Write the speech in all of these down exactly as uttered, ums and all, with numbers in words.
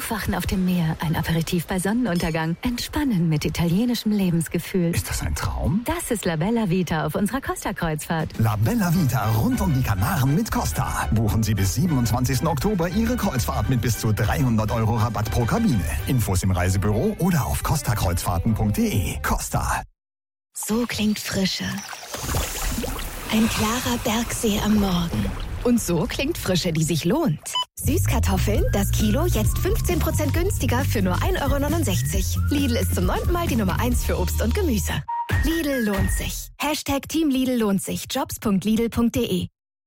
Aufwachen auf dem Meer, ein Aperitif bei Sonnenuntergang. Entspannen mit italienischem Lebensgefühl. Ist das ein Traum? Das ist La Bella Vita auf unserer Costa-Kreuzfahrt. La Bella Vita rund um die Kanaren mit Costa. Buchen Sie bis siebenundzwanzigsten Oktober Ihre Kreuzfahrt mit bis zu dreihundert Euro Rabatt pro Kabine. Infos im Reisebüro oder auf costa kreuzfahrten punkt de. Costa. So klingt Frische. Ein klarer Bergsee am Morgen. Und so klingt Frische, die sich lohnt. Süßkartoffeln, das Kilo jetzt fünfzehn Prozent günstiger für nur ein Euro neunundsechzig. Lidl ist zum neunten Mal die Nummer eins für Obst und Gemüse. Lidl lohnt sich. Hashtag Team Lidl lohnt sich. jobs punkt lidl punkt de.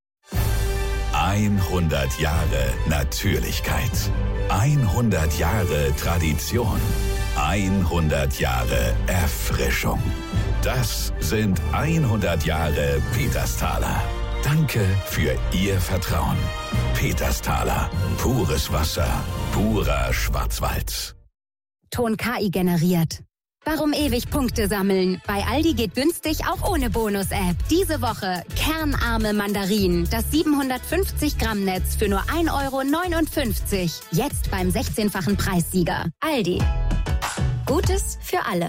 hundert Jahre Natürlichkeit. hundert Jahre Tradition. hundert Jahre Erfrischung. Das sind hundert Jahre Petersthaler. Danke für Ihr Vertrauen. Petersthaler. Pures Wasser. Purer Schwarzwald. Ton K I generiert. Warum ewig Punkte sammeln? Bei Aldi geht günstig auch ohne Bonus-App. Diese Woche kernarme Mandarinen. Das siebenhundertfünfzig Gramm Netz für nur ein Euro neunundfünfzig. Jetzt beim sechzehnfachen Preissieger. Aldi. Gutes für alle.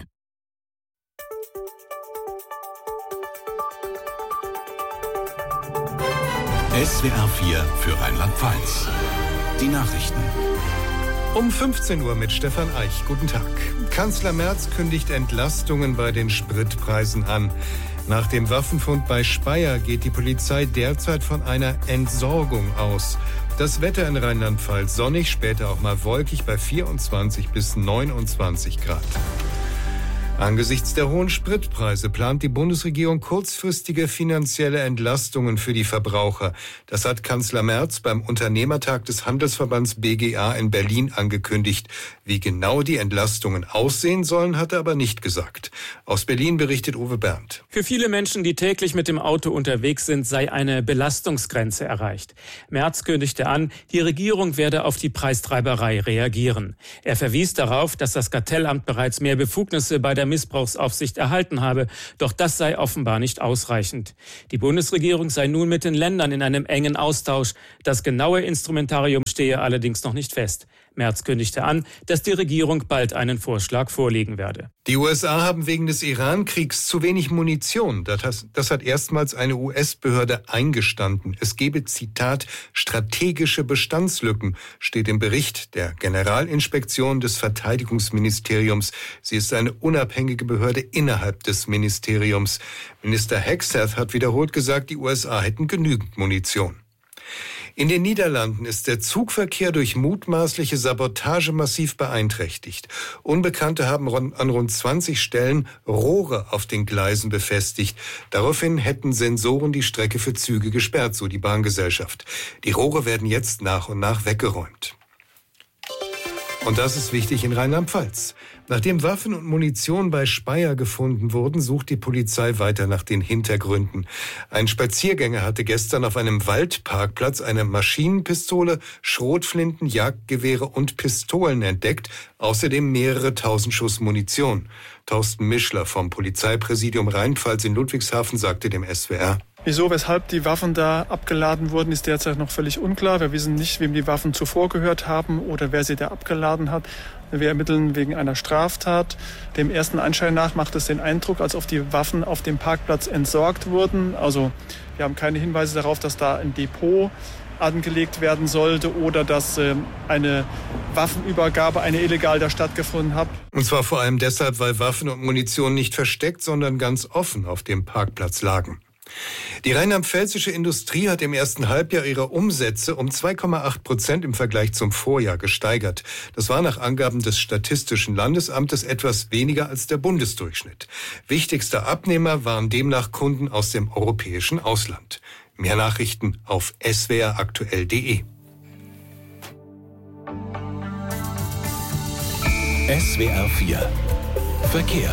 S W R vier für Rheinland-Pfalz. Die Nachrichten. Um fünfzehn Uhr mit Stefan Eich. Guten Tag. Kanzler Merz kündigt Entlastungen bei den Spritpreisen an. Nach dem Waffenfund bei Speyer geht die Polizei derzeit von einer Entsorgung aus. Das Wetter in Rheinland-Pfalz sonnig, später auch mal wolkig bei vierundzwanzig bis neunundzwanzig Grad. Angesichts der hohen Spritpreise plant die Bundesregierung kurzfristige finanzielle Entlastungen für die Verbraucher. Das hat Kanzler Merz beim Unternehmertag des Handelsverbands B G A in Berlin angekündigt. Wie genau die Entlastungen aussehen sollen, hat er aber nicht gesagt. Aus Berlin berichtet Uwe Berndt. Für viele Menschen, die täglich mit dem Auto unterwegs sind, sei eine Belastungsgrenze erreicht. Merz kündigte an, die Regierung werde auf die Preistreiberei reagieren. Er verwies darauf, dass das Kartellamt bereits mehr Befugnisse bei der Missbrauchsaufsicht erhalten habe. Doch das sei offenbar nicht ausreichend. Die Bundesregierung sei nun mit den Ländern in einem engen Austausch. Das genaue Instrumentarium stehe allerdings noch nicht fest. Merz kündigte an, dass die Regierung bald einen Vorschlag vorlegen werde. Die U S A haben wegen des Iran-Kriegs zu wenig Munition. Das, das hat erstmals eine U S-Behörde eingestanden. Es gebe, Zitat, strategische Bestandslücken, steht im Bericht der Generalinspektion des Verteidigungsministeriums. Sie ist eine unabhängige Behörde innerhalb des Ministeriums. Minister Hegseth hat wiederholt gesagt, die U S A hätten genügend Munition. In den Niederlanden ist der Zugverkehr durch mutmaßliche Sabotage massiv beeinträchtigt. Unbekannte haben an rund zwanzig Stellen Rohre auf den Gleisen befestigt. Daraufhin hätten Sensoren die Strecke für Züge gesperrt, so die Bahngesellschaft. Die Rohre werden jetzt nach und nach weggeräumt. Und das ist wichtig in Rheinland-Pfalz. Nachdem Waffen und Munition bei Speyer gefunden wurden, sucht die Polizei weiter nach den Hintergründen. Ein Spaziergänger hatte gestern auf einem Waldparkplatz eine Maschinenpistole, Schrotflinten, Jagdgewehre und Pistolen entdeckt, außerdem mehrere tausend Schuss Munition. Thorsten Mischler vom Polizeipräsidium Rheinpfalz in Ludwigshafen sagte dem S W R: Wieso, weshalb die Waffen da abgeladen wurden, ist derzeit noch völlig unklar. Wir wissen nicht, wem die Waffen zuvor gehört haben oder wer sie da abgeladen hat. Wir ermitteln wegen einer Straftat. Dem ersten Anschein nach macht es den Eindruck, als ob die Waffen auf dem Parkplatz entsorgt wurden. Also wir haben keine Hinweise darauf, dass da ein Depot angelegt werden sollte oder dass äh, eine Waffenübergabe, eine illegal da stattgefunden hat. Und zwar vor allem deshalb, weil Waffen und Munition nicht versteckt, sondern ganz offen auf dem Parkplatz lagen. Die rheinland-pfälzische Industrie hat im ersten Halbjahr ihre Umsätze um zwei Komma acht Prozent im Vergleich zum Vorjahr gesteigert. Das war nach Angaben des Statistischen Landesamtes etwas weniger als der Bundesdurchschnitt. Wichtigster Abnehmer waren demnach Kunden aus dem europäischen Ausland. Mehr Nachrichten auf s w r aktuell punkt de. S W R vier Verkehr.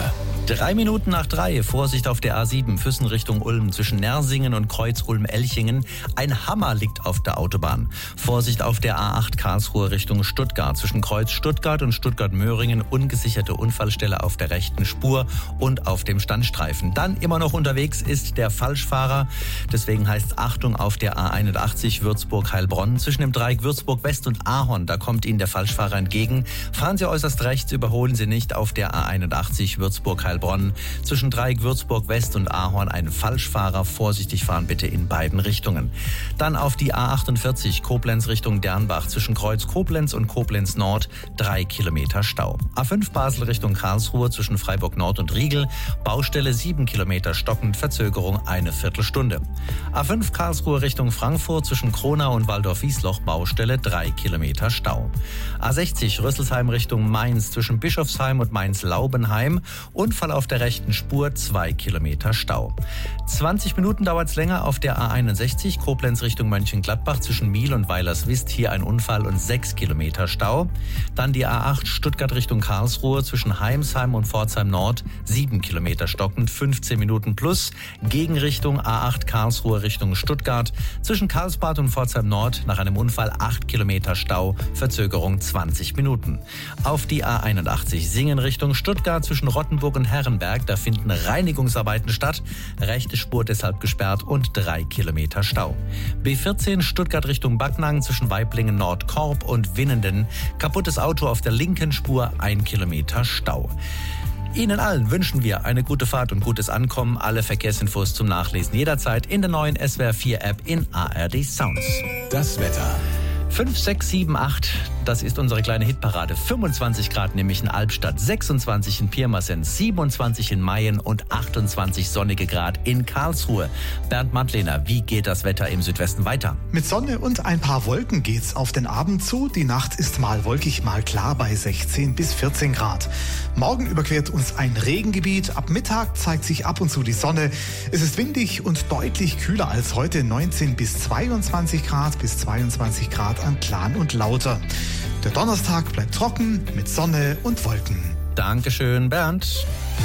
Drei Minuten nach drei. Vorsicht auf der A sieben, Füssen Richtung Ulm zwischen Nersingen und Kreuz Ulm-Elchingen. Ein Hammer liegt auf der Autobahn. Vorsicht auf der A acht Karlsruhe Richtung Stuttgart zwischen Kreuz Stuttgart und Stuttgart-Möhringen. Ungesicherte Unfallstelle auf der rechten Spur und auf dem Standstreifen. Dann immer noch unterwegs ist der Falschfahrer. Deswegen heißt es Achtung auf der A einundachtzig Würzburg-Heilbronn zwischen dem Dreieck Würzburg-West und Ahorn. Da kommt Ihnen der Falschfahrer entgegen. Fahren Sie äußerst rechts, überholen Sie nicht auf der A einundachtzig Würzburg-Heilbronn. Zwischen Dreieck Würzburg-West und Ahorn ein Falschfahrer. Vorsichtig fahren bitte in beiden Richtungen. Dann auf die A achtundvierzig Koblenz Richtung Dernbach zwischen Kreuz Koblenz und Koblenz Nord. Drei Kilometer Stau. A fünf Basel Richtung Karlsruhe zwischen Freiburg Nord und Riegel. Baustelle sieben Kilometer stockend. Verzögerung eine Viertelstunde. A fünf Karlsruhe Richtung Frankfurt zwischen Kronau und Waldorf-Wiesloch. Baustelle drei Kilometer Stau. A sechzig Rüsselsheim Richtung Mainz zwischen Bischofsheim und Mainz-Laubenheim. Unfall auf der rechten Spur, zwei Kilometer Stau. zwanzig Minuten dauert es länger auf der A einundsechzig Koblenz Richtung Mönchengladbach zwischen Miel und Weilerswist. Hier ein Unfall und sechs Kilometer Stau. Dann die A acht Stuttgart Richtung Karlsruhe zwischen Heimsheim und Pforzheim Nord. sieben Kilometer stockend, fünfzehn Minuten plus. Gegenrichtung A acht Karlsruhe Richtung Stuttgart zwischen Karlsbad und Pforzheim Nord. Nach einem Unfall acht Kilometer Stau, Verzögerung zwanzig Minuten. Auf die A einundachtzig Singen Richtung Stuttgart zwischen Rottenburg und Herrenberg. Da finden Reinigungsarbeiten statt. Rechte Spur deshalb gesperrt und drei Kilometer Stau. B vierzehn Stuttgart Richtung Backnang zwischen Weiblingen Nordkorb und Winnenden. Kaputtes Auto auf der linken Spur, ein Kilometer Stau. Ihnen allen wünschen wir eine gute Fahrt und gutes Ankommen. Alle Verkehrsinfos zum Nachlesen jederzeit in der neuen S W R vier App in A R D Sounds. Das Wetter. fünf, sechs, sieben, acht, das ist unsere kleine Hitparade. fünfundzwanzig Grad nämlich in Albstadt, sechsundzwanzig in Pirmasens, siebenundzwanzig in Mayen und achtundzwanzig sonnige Grad in Karlsruhe. Bernd Madlener, wie geht das Wetter im Südwesten weiter? Mit Sonne und ein paar Wolken geht's auf den Abend zu. Die Nacht ist mal wolkig, mal klar bei sechzehn bis vierzehn Grad. Morgen überquert uns ein Regengebiet. Ab Mittag zeigt sich ab und zu die Sonne. Es ist windig und deutlich kühler als heute. neunzehn bis zweiundzwanzig Grad bis zweiundzwanzig Grad an Plan und Lauter. Der Donnerstag bleibt trocken mit Sonne und Wolken. Dankeschön, Bernd.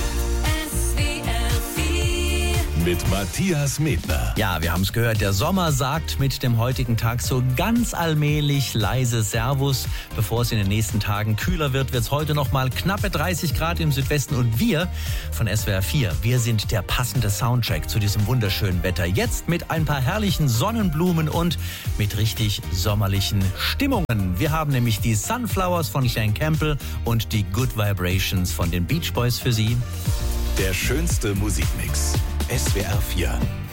Mit Matthias Medner. Ja, wir haben es gehört, der Sommer sagt mit dem heutigen Tag so ganz allmählich leise Servus. Bevor es in den nächsten Tagen kühler wird, wird es heute noch mal knappe dreißig Grad im Südwesten. Und wir von S W R vier, wir sind der passende Soundtrack zu diesem wunderschönen Wetter. Jetzt mit ein paar herrlichen Sonnenblumen und mit richtig sommerlichen Stimmungen. Wir haben nämlich die Sunflowers von Shane Campbell und die Good Vibrations von den Beach Boys für Sie. Der schönste Musikmix. S W R vier.